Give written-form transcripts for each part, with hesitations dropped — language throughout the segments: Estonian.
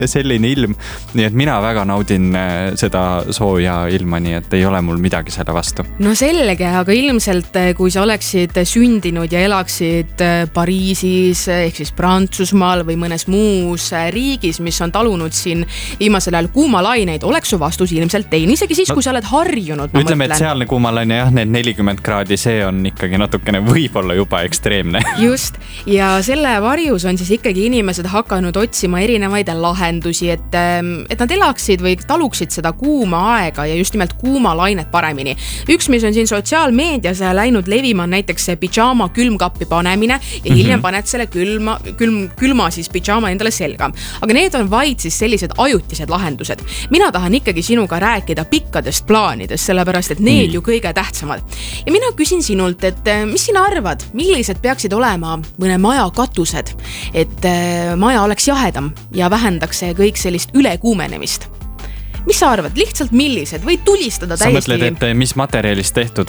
selline ilm, nii et mina väga naudin seda sooja ilma, nii et ei ole mul midagi selle vastu. No selge, aga ilmselt kui sa oleksid sündinud ja elaksid Pariisis ehk siis Prantsusmaal või mõnes muus riigis, mis on talunud siin viimasel ajal kuumalaineid, oleks su vastus ilmselt teine, isegi siis, kui sa oled harjunud. Ütleme, et sealne kuumalaine, jah, need 40 kraadi, see on ikkagi natukene võib-olla juba ekstreemne. Just, ja selle varjus on siis ikkagi inimesed hakanud otsima erinevaid lahendusi, et nad elaksid või taluksid seda kuuma aega ja just nimelt kuumalainet paremini. Üks, mis on siin sotsiaalmeedias läinud levima, on näiteks pidžaama külmkappi panemine ja hiljem paned selle külma siis pidžaama endale selga. Aga need on vaid siis sellised ajutised lahendused. Mina tahan ikkagi sinuga rääkida pikkadest plaanidest, sellepärast et need ju kõige tähtsamad. Ja mina küsin sinult, et mis sina arvad, millised peaksid olema mõne maja katused, et maja oleks jahedam ja vähendaks kõik sellist ülekuumenemist? Mis sa arvad? Lihtsalt millised? Või tulistada täiesti? Sa mõtled, et mis materjalist tehtud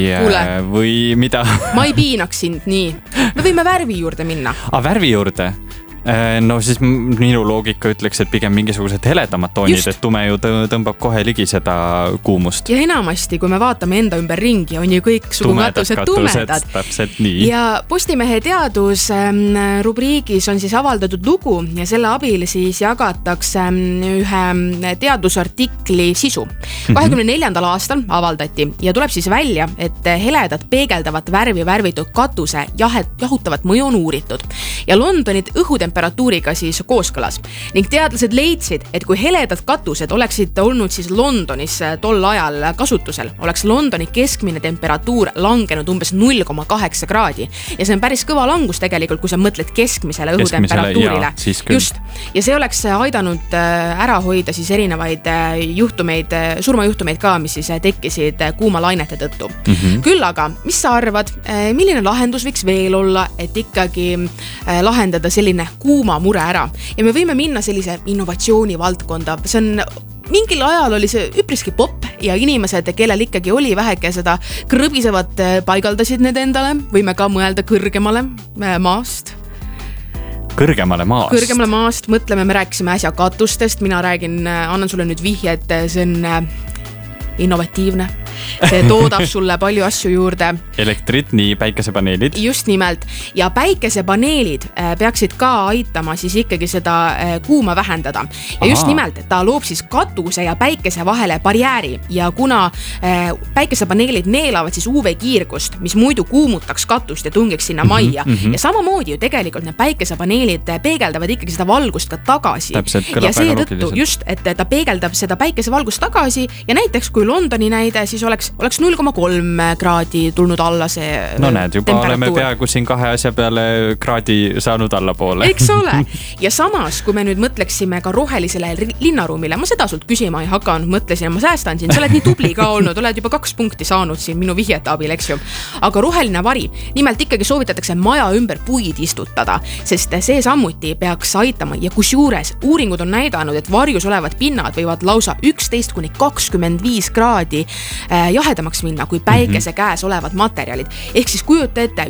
või mida? Ma ei piinaks sind nii. Me võime värvi juurde minna. Värvi juurde? No siis minu loogika ütleks, et pigem mingisugused heledamad toonid, just. Et tume ju tõmbab kohe ligi seda kuumust. Ja enamasti, kui me vaatame enda ümber ringi, on ju kõik sugukatused tumedad. Täpselt nii. Ja Postimehe teadus rubriigis on siis avaldatud lugu ja selle abil siis jagatakse ühe teadusartikli sisu. 24. aastal avaldati ja tuleb siis välja, et heledat peegeldavat värvi värvitud katuse jahutavat mõju on uuritud. Ja Londonit õhutemperatuuriga siis kooskõlas. Ning teadlased leidsid, et kui heledad katused oleksid olnud siis Londonis tol ajal kasutusel, oleks Londoni keskmine temperatuur langenud umbes 0,8 kraadi. Ja see on päris kõva langus tegelikult, kui sa mõtled keskmisele õhutemperatuurile. Just. Ja see oleks aidanud ära hoida siis erinevaid juhtumeid, surmajuhtumeid ka, mis siis tekkisid kuumalainete tõttu. Küll aga, mis sa arvad, milline lahendus võiks veel olla, et ikkagi lahendada selline kuuma mure ära. Ja me võime minna sellise innovatsiooni valdkonda. See on mingil ajal oli see üpriski popp ja inimesed, kellel ikkagi oli väheke seda krõbisevat, paigaldasid need endale. Võime ka mõelda kõrgemale maast. Kõrgemale maast. Mõtleme, me rääkisime äsja katustest. Mina annan sulle nüüd vihje, et see on innovatiivne. See toodab sulle palju asju juurde. Elektrit, nii päikesepaneelid. Just nimelt. Ja päikesepaneelid peaksid ka aitama siis ikkagi seda kuuma vähendada. Ja just nimelt, ta loob siis katuse ja päikese vahele barjääri. Ja kuna päikesepaneelid neelavad siis UV-kiirgust, mis muidu kuumutaks katust ja tungiks sinna majja. Ja samamoodi ju tegelikult need päikesepaneelid peegeldavad ikkagi seda valgust ka tagasi. Täpselt, ja seetõttu just, et ta peegeldab seda päikesevalgust tagasi ja näiteks kui Londoni näide, siis oleks 0,3 kraadi tulnud alla see no näed, juba oleme peaaegu siin 2 asja peale kraadi saanud alla poole. Eks ole. Ja samas, kui me nüüd mõtleksime ka rohelisele linnaruumile, ma seda sult küsima ei hakanud, mõtlesin, ma säästan siin, sa oled nii tubli ka olnud, oled juba 2 punkti saanud siin minu vihjete abil, eks ju. Aga roheline vari, nimelt ikkagi soovitatakse maja ümber puid istutada, sest see sammuti peaks aitama ja kusjuures uuringud on näidanud, et varjus olevad pinnad võivad lausa 11-25 kraadi jahedamaks minna kui päikese käes olevad materjalid. Ehk siis kujuta ette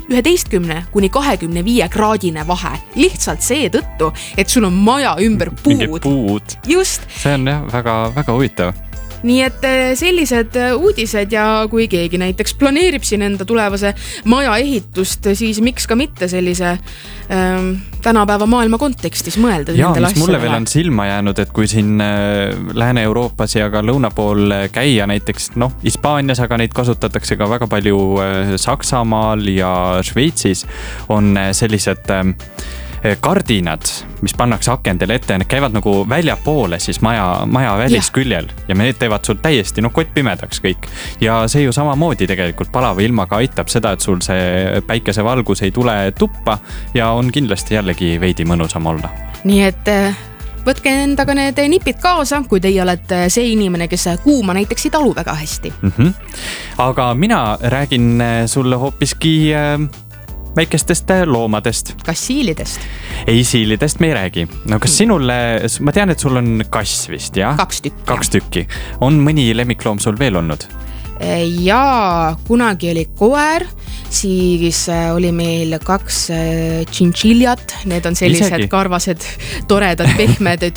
11-25 kraadine vahe. Lihtsalt see tõttu, et sul on maja ümber puud. Just. See on jah väga, väga huvitav. Nii et sellised uudised ja kui keegi näiteks planeerib siin enda tulevase maja ehitust, siis miks ka mitte sellise tänapäeva maailma kontekstis mõelda. Ja, mis mulle veel on silma jäänud, et kui siin Lääne-Euroopas ja ka lõuna pool käia näiteks, Hispaanias, aga neid kasutatakse ka väga palju Saksamaal ja Šveitsis, on sellised kardinad, mis pannakse akendele ette ja need käivad nagu väljapoole siis maja välisküljel ja need teevad sul täiesti kottpimedaks kõik. Ja see ju samamoodi tegelikult palava ilmaga aitab seda, et sul see päikesevalgus ei tule tuppa ja on kindlasti jällegi veidi mõnusam olla. Nii et võtke endaga need nipid kaasa, kui teie olete see inimene, kes kuuma näiteks ei talu väga hästi. Aga mina räägin sulle hoopiski väikestest loomadest. Kas siilidest? Ei, siilidest me ei räägi. No kas sinule, ma tean, et sul on kass vist, jah? 2 tükki. On mõni lemmikloom sul veel olnud? Ja kunagi oli koer, siis oli meil 2 tšintšiljat, need on sellised karvased, toredad, pehmed